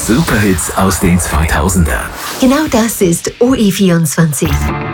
Superhits aus den 2000er. Genau das ist OE24.